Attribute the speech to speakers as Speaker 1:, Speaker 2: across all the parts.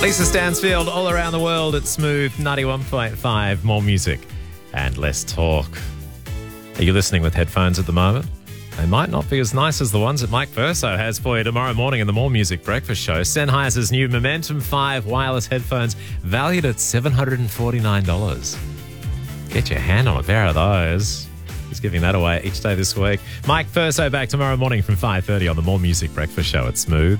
Speaker 1: Lisa Stansfield, All Around the World at Smooth 91.5. More music and less talk. Are you listening with headphones at the moment? They might not be as nice as the ones that Mike Verso has for you tomorrow morning in the More Music Breakfast Show. Sennheiser's new Momentum 5 wireless headphones valued at $749. Get your hand on a pair of those. He's giving that away each day this week. Mike Verso back tomorrow morning from 5:30 on the More Music Breakfast Show at Smooth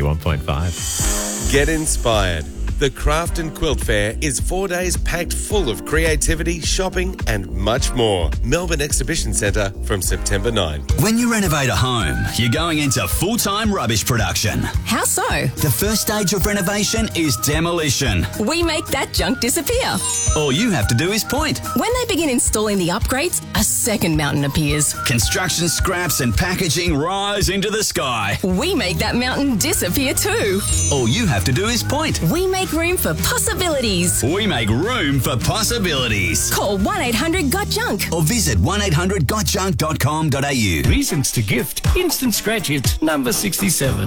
Speaker 1: 91.5.
Speaker 2: Get inspired. The Craft and Quilt Fair is 4 days packed full of creativity, shopping and much more. Melbourne Exhibition Centre from September 9.
Speaker 3: When you renovate a home, you're going into full-time rubbish production.
Speaker 4: How so?
Speaker 3: The first stage of renovation is demolition.
Speaker 4: We make that junk disappear.
Speaker 3: All you have to do is point.
Speaker 4: When they begin installing the upgrades, a second mountain appears.
Speaker 3: Construction scraps and packaging rise into the sky.
Speaker 4: We make that mountain disappear too.
Speaker 3: All you have to do is point.
Speaker 4: We make room for possibilities.
Speaker 3: We make room for possibilities.
Speaker 4: Call 1-800-GOT-JUNK
Speaker 3: Or visit 1800gotjunk.com.au.
Speaker 5: Reasons to gift. Instant Scratch It, number 67.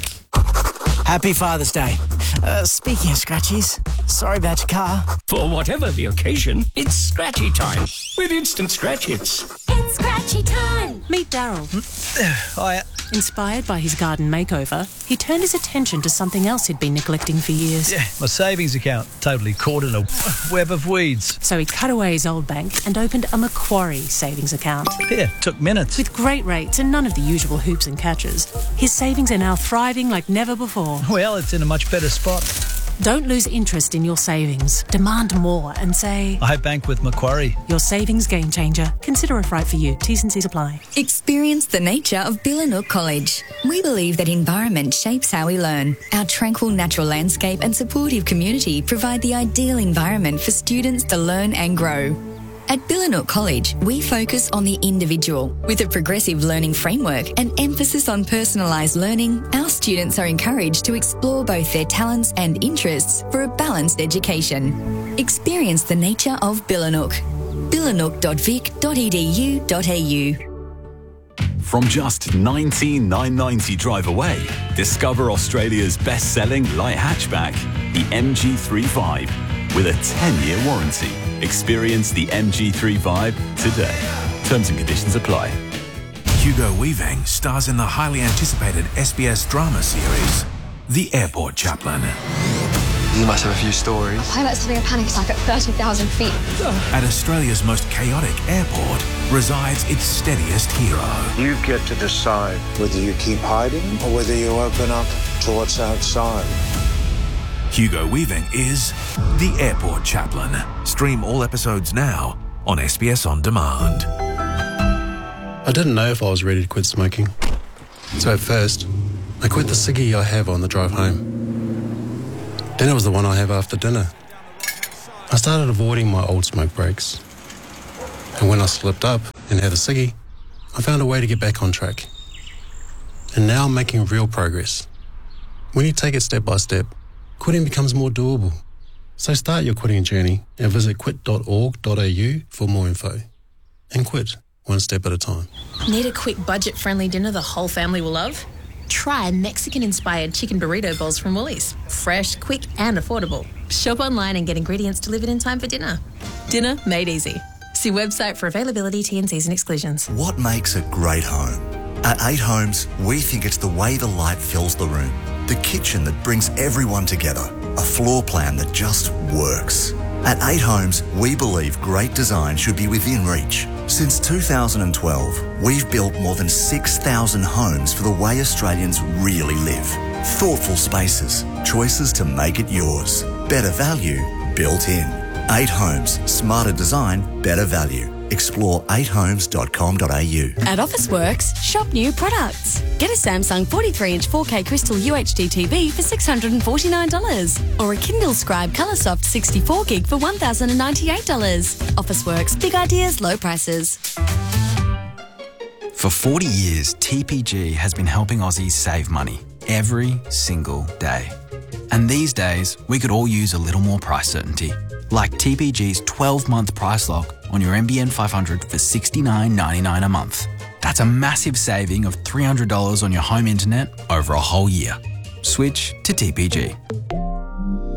Speaker 6: Happy Father's Day. Speaking of scratchies, sorry about your car.
Speaker 5: For whatever the occasion, it's Scratchy time with Instant Scratch Hits.
Speaker 7: It's Scratchy time.
Speaker 8: Meet Daryl.
Speaker 6: Hiya.
Speaker 8: Inspired by his garden makeover, he turned his attention to something else he'd been neglecting for years.
Speaker 6: Yeah, my savings account, totally caught in a web of weeds.
Speaker 8: So he cut away his old bank and opened a Macquarie savings account.
Speaker 6: Yeah, took minutes.
Speaker 8: With great rates and none of the usual hoops and catches, his savings are now thriving like never before.
Speaker 6: Well, it's in a much better spot.
Speaker 8: Don't lose interest in your savings. Demand more and say,
Speaker 6: I bank with Macquarie.
Speaker 8: Your savings game changer. Consider if right for you. T's and C's apply.
Speaker 9: Experience the nature of Billanook College. We believe that environment shapes how we learn. Our tranquil natural landscape and supportive community provide the ideal environment for students to learn and grow. At Billanook College, we focus on the individual. With a progressive learning framework and emphasis on personalised learning, our students are encouraged to explore both their talents and interests for a balanced education. Experience the nature of Billanook. billanook.vic.edu.au.
Speaker 10: From just $19,990 drive away, discover Australia's best-selling light hatchback, the MG3 with a 10-year warranty. Experience the MG3 Vibe today. Terms and conditions apply.
Speaker 11: Hugo Weaving stars in the highly anticipated SBS drama series, The Airport Chaplain.
Speaker 12: You must have a few stories.
Speaker 13: A pilot's having a panic attack at 30,000 feet.
Speaker 11: At Australia's most chaotic airport resides its steadiest hero.
Speaker 14: You get to decide whether you keep hiding or whether you open up to what's outside.
Speaker 11: Hugo Weaving is The Airport Chaplain. Stream all episodes now on SBS On Demand.
Speaker 15: I didn't know if I was ready to quit smoking. So at first, I quit the ciggy I have on the drive home. Then it was the one I have after dinner. I started avoiding my old smoke breaks. And when I slipped up and had a ciggy, I found a way to get back on track. And now I'm making real progress. When you take it step by step, quitting becomes more doable. So start your quitting journey and visit quit.org.au for more info. And quit one step at a time.
Speaker 16: Need a quick budget-friendly dinner the whole family will love? Try Mexican-inspired chicken burrito bowls from Woolies. Fresh, quick and affordable. Shop online and get ingredients delivered in time for dinner. Dinner made easy. See website for availability, T&Cs and exclusions.
Speaker 17: What makes a great home? At 8 Homes, we think it's the way the light fills the room. The kitchen that brings everyone together. A floor plan that just works. At 8 Homes, we believe great design should be within reach. Since 2012, we've built more than 6,000 homes for the way Australians really live. Thoughtful spaces, choices to make it yours. Better value built in. 8 Homes, smarter design, better value. Explore 8homes.com.au.
Speaker 18: At Officeworks, shop new products. Get a Samsung 43-inch 4K Crystal UHD TV for $649 or a Kindle Scribe Coloursoft 64GB for $1,098. Officeworks, big ideas, low prices.
Speaker 19: For 40 years, TPG has been helping Aussies save money every single day. And these days, we could all use a little more price certainty. Like TPG's 12-month price lock on your NBN 500 for $69.99 a month. That's a massive saving of $300 on your home internet over a whole year. Switch to TPG.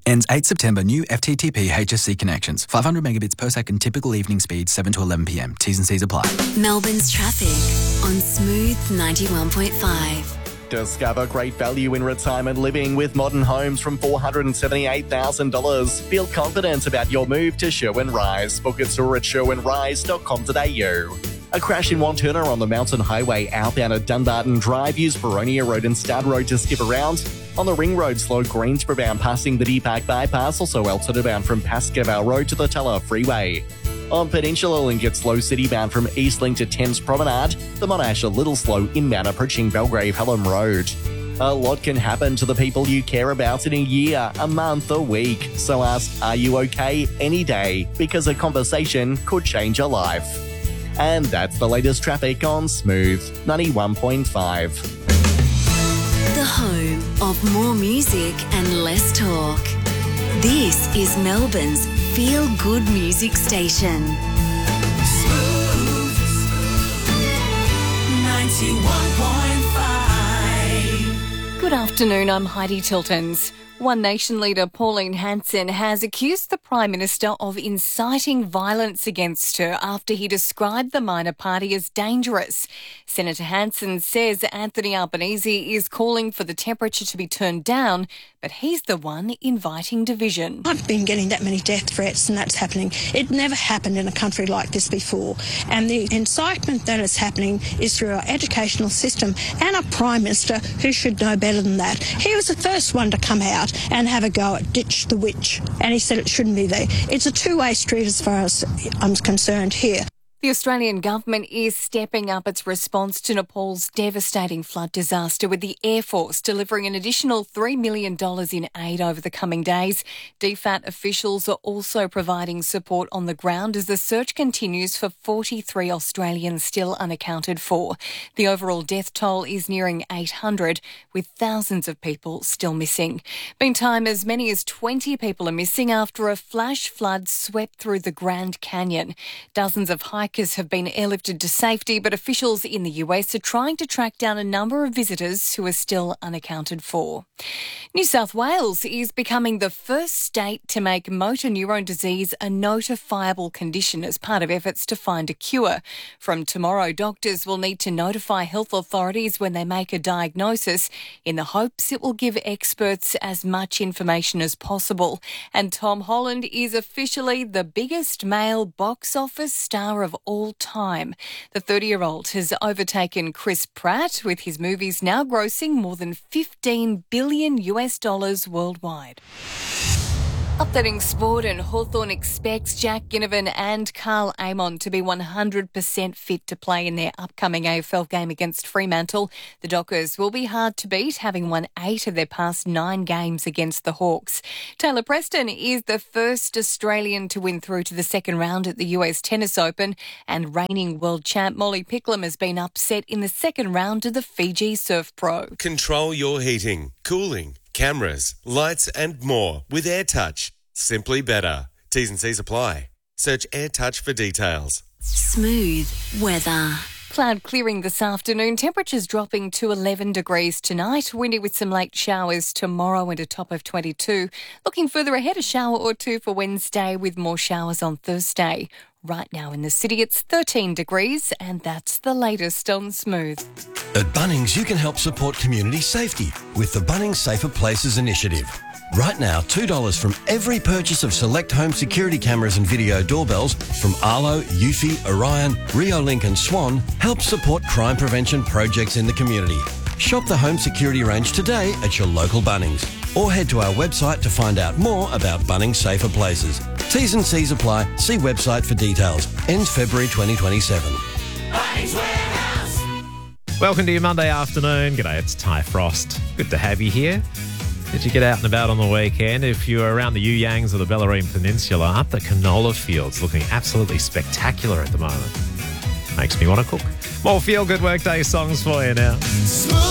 Speaker 19: Ends 8 September. New FTTP HSC connections. 500 megabits per second. Typical evening speed 7 to 11 p.m. T's and C's apply.
Speaker 18: Melbourne's traffic on Smooth 91.5.
Speaker 20: Discover great value in retirement living with modern homes from $478,000. Feel confident about your move to Sherwin Rise. Book a tour at sherwinrise.com.au. A crash in Wanturna on the Mountain Highway outbound at Dunbarton Drive. Use Baronia Road and Stad Road to skip around. On the Ring Road, slow Greensboro bound passing the Deepak bypass. Also Elton bound from Pascoe Road to the Teller Freeway. On Peninsula Link, it's slow city bound from Eastlink to Thames Promenade. The Monash a little slow inbound approaching Belgrave Hallam Road. A lot can happen to the people you care about in a year, a month, a week. So ask, are you okay any day? Because a conversation could change your life. And that's the latest traffic on Smooth 91.5.
Speaker 18: The home of more music and less talk. This is Melbourne's feel-good music station.
Speaker 5: Smooth 91.5.
Speaker 21: Good afternoon, I'm Heidi Tiltons. One Nation leader Pauline Hanson has accused the Prime Minister of inciting violence against her after he described the minor party as dangerous. Senator Hanson says Anthony Albanese is calling for the temperature to be turned down, but he's the one inviting division.
Speaker 22: I've been getting that many death threats and that's happening. It never happened in a country like this before. And the incitement that is happening is through our educational system and a Prime Minister who should know better than that. He was the first one to come out and have a go at ditch the witch. And he said it shouldn't be there. It's a two-way street as far as I'm concerned here.
Speaker 21: The Australian government is stepping up its response to Nepal's devastating flood disaster, with the Air Force delivering an additional $3 million in aid over the coming days. DFAT officials are also providing support on the ground as the search continues for 43 Australians still unaccounted for. The overall death toll is nearing 800, with thousands of people still missing. Meantime, as many as 20 people are missing after a flash flood swept through the Grand Canyon. Dozens of hikers have been airlifted to safety, but officials in the US are trying to track down a number of visitors who are still unaccounted for. New South Wales is becoming the first state to make motor neurone disease a notifiable condition as part of efforts to find a cure. From tomorrow, doctors will need to notify health authorities when they make a diagnosis in the hopes it will give experts as much information as possible. And Tom Holland is officially the biggest male box office star of all time. The 30-year-old has overtaken Chris Pratt, with his movies now grossing more than $15 billion worldwide. Updating sport, and Hawthorn expects Jack Ginnivan and Carl Amon to be 100% fit to play in their upcoming AFL game against Fremantle. The Dockers will be hard to beat, having won 8 of their past 9 games against the Hawks. Taylor Preston is the first Australian to win through to the second round at the US Tennis Open, and reigning world champ Molly Picklum has been upset in the second round of the Fiji Surf Pro.
Speaker 2: Control your heating, cooling, cameras, lights and more with AirTouch. Simply better. T's and C's apply. Search AirTouch for details.
Speaker 18: Smooth weather.
Speaker 21: Cloud clearing this afternoon, temperatures dropping to 11 degrees tonight, windy with some late showers tomorrow and a top of 22. Looking further ahead, a shower or two for Wednesday with more showers on Thursday. Right now in the city, it's 13 degrees, and that's the latest on Smooth.
Speaker 23: At Bunnings, you can help support community safety with the Bunnings Safer Places initiative. Right now, $2 from every purchase of select home security cameras and video doorbells from Arlo, Eufy, Orion, Riolink and Swan helps support crime prevention projects in the community. Shop the home security range today at your local Bunnings, or head to our website to find out more about Bunnings Safer Places. T's and C's apply. See website for details. Ends February 2027.
Speaker 5: Bunnings Warehouse.
Speaker 1: Welcome to your Monday afternoon. G'day, it's Ty Frost. Good to have you here. Did you get out and about on the weekend? If you're around the You Yangs or the Bellarine Peninsula, up the canola fields looking absolutely spectacular at the moment. Makes me want to cook. More feel-good workday songs for you now.